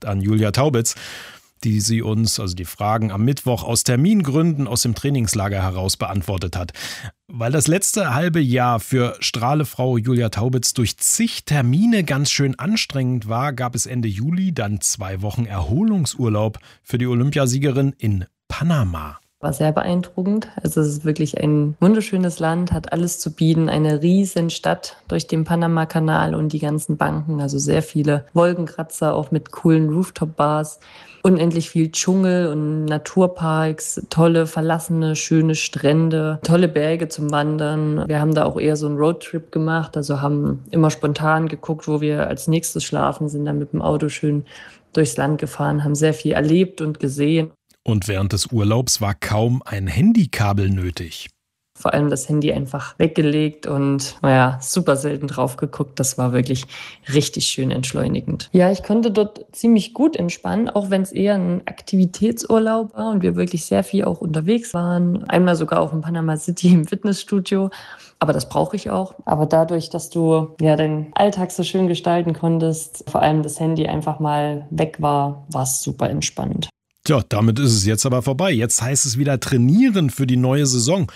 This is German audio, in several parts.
gemacht an Julia Taubitz, die sie uns, also die Fragen am Mittwoch aus Termingründen aus dem Trainingslager heraus beantwortet hat. Weil das letzte halbe Jahr für Strahlefrau Julia Taubitz durch zig Termine ganz schön anstrengend war, gab es Ende Juli dann 2 Wochen Erholungsurlaub für die Olympiasiegerin in Panama. War sehr beeindruckend. Also es ist wirklich ein wunderschönes Land, hat alles zu bieten, eine riesen Stadt durch den Panama-Kanal und die ganzen Banken, also sehr viele Wolkenkratzer, auch mit coolen Rooftop-Bars, unendlich viel Dschungel und Naturparks, tolle, verlassene, schöne Strände, tolle Berge zum Wandern. Wir haben da auch eher so einen Roadtrip gemacht, also haben immer spontan geguckt, wo wir als nächstes schlafen, sind dann mit dem Auto schön durchs Land gefahren, haben sehr viel erlebt und gesehen. Und während des Urlaubs war kaum ein Handykabel nötig. Vor allem das Handy einfach weggelegt und super selten drauf geguckt. Das war wirklich richtig schön entschleunigend. Ja, ich konnte dort ziemlich gut entspannen, auch wenn es eher ein Aktivitätsurlaub war und wir wirklich sehr viel auch unterwegs waren. Einmal sogar auch in Panama City im Fitnessstudio. Aber das brauche ich auch. Aber dadurch, dass du deinen Alltag so schön gestalten konntest, vor allem das Handy einfach mal weg war, war es super entspannend. Tja, damit ist es jetzt aber vorbei. Jetzt heißt es wieder trainieren für die neue Saison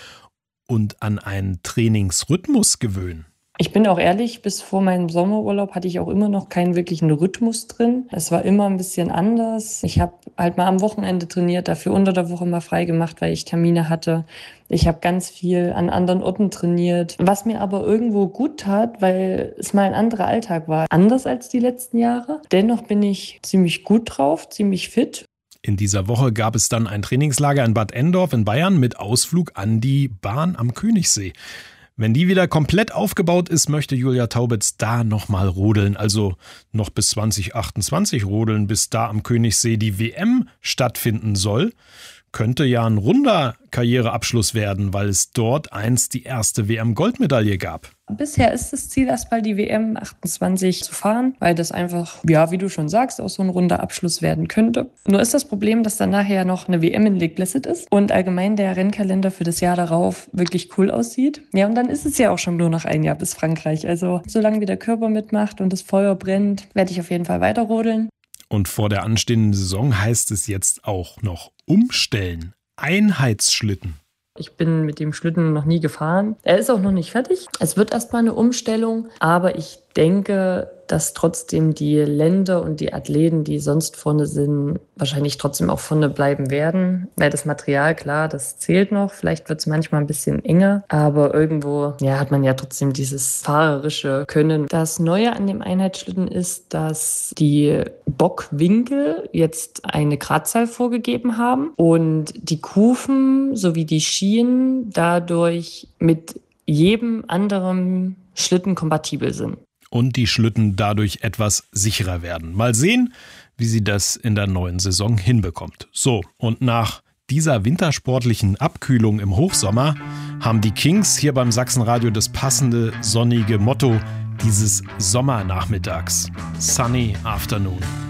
und an einen Trainingsrhythmus gewöhnen. Ich bin auch ehrlich, bis vor meinem Sommerurlaub hatte ich auch immer noch keinen wirklichen Rhythmus drin. Es war immer ein bisschen anders. Ich habe halt mal am Wochenende trainiert, dafür unter der Woche mal frei gemacht, weil ich Termine hatte. Ich habe ganz viel an anderen Orten trainiert, was mir aber irgendwo gut tat, weil es mal ein anderer Alltag war. Anders als die letzten Jahre. Dennoch bin ich ziemlich gut drauf, ziemlich fit. In dieser Woche gab es dann ein Trainingslager in Bad Endorf in Bayern mit Ausflug an die Bahn am Königssee. Wenn die wieder komplett aufgebaut ist, möchte Julia Taubitz da nochmal rodeln. Also noch bis 2028 rodeln, bis da am Königssee die WM stattfinden soll. Könnte ja ein runder Karriereabschluss werden, weil es dort einst die erste WM-Goldmedaille gab. Bisher ist das Ziel, erstmal die WM 28 zu fahren, weil das einfach, wie du schon sagst, auch so ein runder Abschluss werden könnte. Nur ist das Problem, dass dann nachher noch eine WM in Lake Placid ist und allgemein der Rennkalender für das Jahr darauf wirklich cool aussieht. Ja, und dann ist es ja auch schon nur noch ein Jahr bis Frankreich. Also solange wie der Körper mitmacht und das Feuer brennt, werde ich auf jeden Fall weiter rodeln. Und vor der anstehenden Saison heißt es jetzt auch noch umstellen. Einheitsschlitten. Ich bin mit dem Schlitten noch nie gefahren. Er ist auch noch nicht fertig. Es wird erstmal eine Umstellung, aber ich denke, dass trotzdem die Länder und die Athleten, die sonst vorne sind, wahrscheinlich trotzdem auch vorne bleiben werden. Weil das Material, klar, das zählt noch. Vielleicht wird es manchmal ein bisschen enger, aber irgendwo hat man ja trotzdem dieses fahrerische Können. Das Neue an dem Einheitsschlitten ist, dass die Bockwinkel jetzt eine Gradzahl vorgegeben haben und die Kufen sowie die Schienen dadurch mit jedem anderen Schlitten kompatibel sind. Und die Schlitten dadurch etwas sicherer werden. Mal sehen, wie sie das in der neuen Saison hinbekommt. So, und nach dieser wintersportlichen Abkühlung im Hochsommer haben die Kings hier beim Sachsenradio das passende sonnige Motto dieses Sommernachmittags. Sunny Afternoon.